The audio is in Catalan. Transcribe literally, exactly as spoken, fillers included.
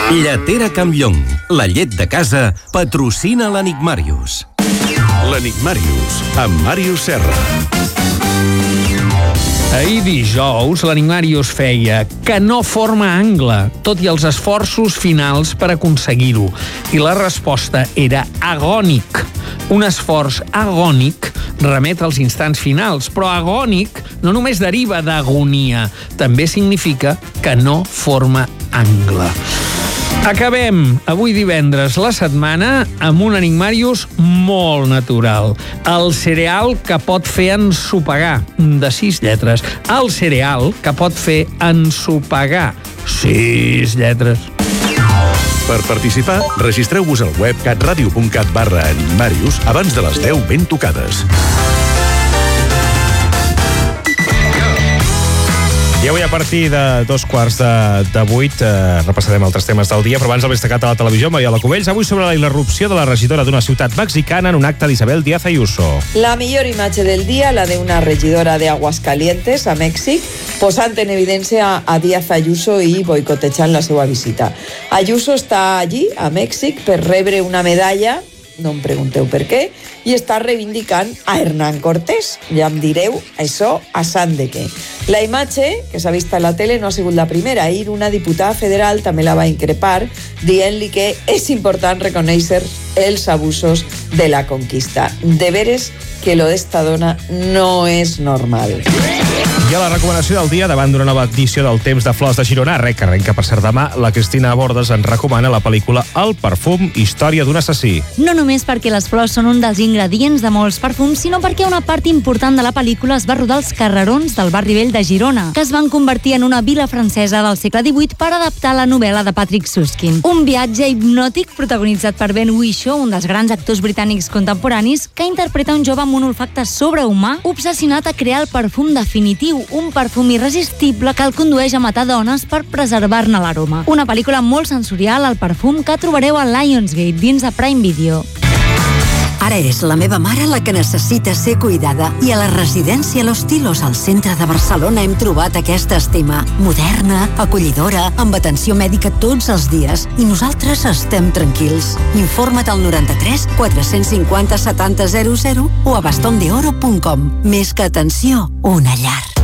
Lletera Campllong, la llet de casa, patrocina l'Enigmàrius. L'Enigmàrius, amb Màrius Serra. Ahir dijous, l'Enigmàrius feia que no forma angle, tot i els esforços finals per aconseguir-ho. I la resposta era agònic. Un esforç agònic remet als instants finals, però agònic no només deriva d'agonia, també significa que no forma angle. Acabem avui divendres la setmana amb un Enigmàrius molt natural. El cereal que pot fer ensopegar, de sis lletres. El cereal que pot fer ensopegar, sis lletres. Per participar, registreu-vos al web catradio.cat barra Enigmàrius abans de les deu ben tocades. I avui a partir de dos quarts de, de vuit eh, repassarem altres temes del dia, però abans el més destacat a la televisió, Mariola Cubells, avui sobre la irrupció de la regidora d'una ciutat mexicana en un acte d'Isabel Díaz Ayuso. La millor imatge del dia, la d'una regidora de Aguascalientes, a Mèxic, posant en evidència a Díaz Ayuso i boicotejant la seva visita. Ayuso està allí, a Mèxic, per rebre una medalla, no em pregunteu per què, i està reivindicant a Hernán Cortés. Ja em direu, això a sant de què. La imatge, que s'ha vist a la tele, no ha sigut la primera. Ahir una diputada federal també la va increpar, dient-li que és important reconèixer els abusos de la conquista. De veres que lo d'esta dona no és normal. I a la recomanació del dia, davant d'una nova edició del Temps de Flors de Girona, arrenca, arrenca per cert demà, la Cristina Bordes ens recomana la pel·lícula El perfum, història d'un assassí. No només perquè les flors són un dels ingredients de molts perfums, sinó perquè una part important de la pel·lícula es va rodar als carrerons del barri vell de Girona, que es van convertir en una vila francesa del segle divuit per adaptar la novel·la de Patrick Süskind. Un viatge hipnòtic protagonitzat per Ben Whishaw, un dels grans actors britànics contemporanis, que interpreta un jove amb un olfacte sobrehumà obsessionat a crear el perfum definitiu, un perfum irresistible que el condueix a matar dones per preservar-ne l'aroma. Una pel·lícula molt sensorial, El perfum, que trobareu a Lionsgate dins de Prime Video. Ara és la meva mare la que necessita ser cuidada i a la residència Los Tilos al centre de Barcelona hem trobat aquesta estima. Moderna, acollidora, amb atenció mèdica tots els dies i nosaltres estem tranquils. Informa't al noranta-tres quatre-cents cinquanta setanta zero zero o a bastondeoro punt com. Més que atenció, una llar.